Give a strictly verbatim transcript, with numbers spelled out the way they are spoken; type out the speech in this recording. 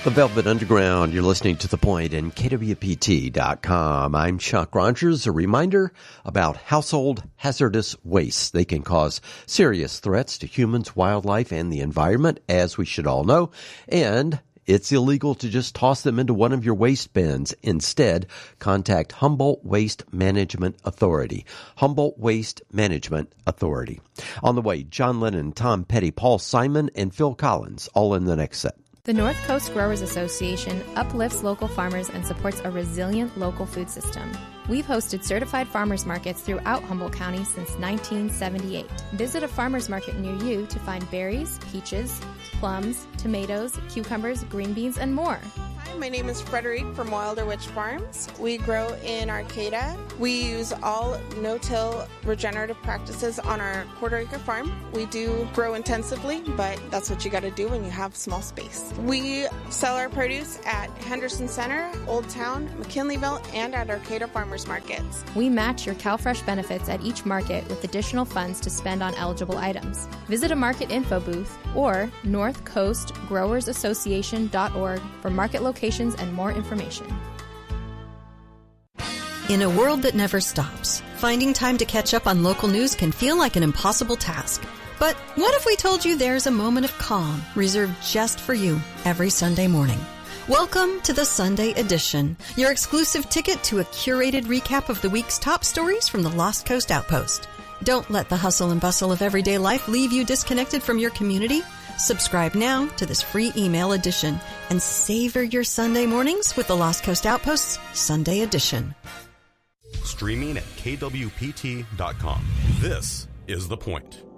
The Velvet Underground, you're listening to The Point and K W P T dot com. I'm Chuck Rogers. A reminder about household hazardous waste. They can cause serious threats to humans, wildlife, and the environment, as we should all know. And it's illegal to just toss them into one of your waste bins. Instead, contact Humboldt Waste Management Authority. Humboldt Waste Management Authority. On the way, John Lennon, Tom Petty, Paul Simon, and Phil Collins, all in the next set. The North Coast Growers Association uplifts local farmers and supports a resilient local food system. We've hosted certified farmers markets throughout Humboldt County since nineteen seventy-eight. Visit a farmers market near you to find berries, peaches, plums, tomatoes, cucumbers, green beans, and more. Hi, my name is Frederique from Wilder Witch Farms. We grow in Arcata. We use all no-till regenerative practices on our quarter-acre farm. We do grow intensively, but that's what you got to do when you have small space. We sell our produce at Henderson Center, Old Town, McKinleyville, and at Arcata Farmers Markets. We match your CalFresh benefits at each market with additional funds to spend on eligible items. Visit a market info booth or north coast growers association dot org for market locations and more information. In a world that never stops, finding time to catch up on local news can feel like an impossible task. But what if we told you there's a moment of calm reserved just for you every Sunday morning? Welcome to the Sunday Edition, your exclusive ticket to a curated recap of the week's top stories from the Lost Coast Outpost. Don't let the hustle and bustle of everyday life leave you disconnected from your community. Subscribe now to this free email edition and savor your Sunday mornings with the Lost Coast Outpost's Sunday Edition. Streaming at K W P T dot com. This is The Point.